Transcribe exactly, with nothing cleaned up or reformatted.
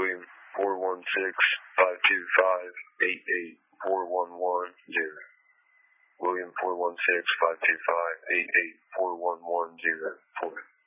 William, four one six, five two five, eight eight four one one zero. William, four one six, five two five, eight eight four one one zero four.